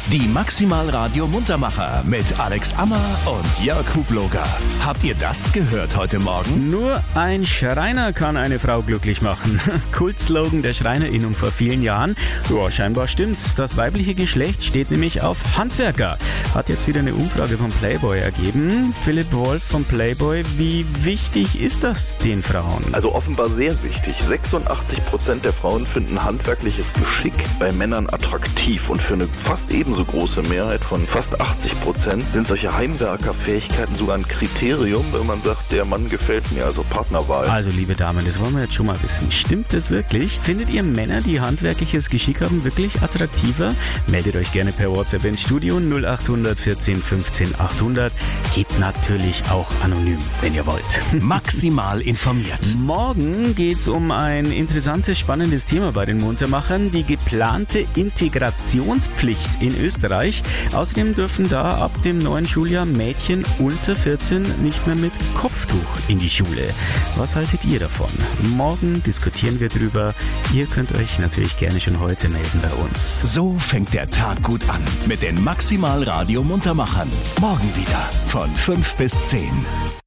Die Maximal Radio Muntermacher mit Alex Ammer und Jörg Hubloger. Habt ihr das gehört heute Morgen? Nur ein Schreiner kann eine Frau glücklich machen. Kultslogan der Schreinerinnung vor vielen Jahren. Ja, scheinbar stimmt's. Das weibliche Geschlecht steht nämlich auf Handwerker. Hat jetzt wieder eine Umfrage von Playboy ergeben. Philipp Wolf von Playboy, wie wichtig ist das den Frauen? Also offenbar sehr wichtig. 86% der Frauen finden handwerkliches Geschick bei Männern attraktiv und für eine fast ebenso große Mehrheit von fast 80% sind solche Heimwerkerfähigkeiten sogar ein Kriterium, wenn man sagt, der Mann gefällt mir, also Partnerwahl. Also liebe Damen, das wollen wir jetzt schon mal wissen. Stimmt das wirklich? Findet ihr Männer, die handwerkliches Geschick haben, wirklich attraktiver? Meldet euch gerne per WhatsApp ins Studio 0800 14 15 800. Geht natürlich auch anonym, wenn ihr wollt. Maximal informiert. Morgen geht's um ein interessantes, spannendes Thema bei den Muntermachern, die geplante Integrationspflicht in Österreich. Außerdem dürfen da ab dem neuen Schuljahr Mädchen unter 14 nicht mehr mit Kopftuch in die Schule. Was haltet ihr davon? Morgen diskutieren wir drüber. Ihr könnt euch natürlich gerne schon heute melden bei uns. So fängt der Tag gut an mit den Maximal Radio Muntermachern. Morgen wieder von 5 bis 10.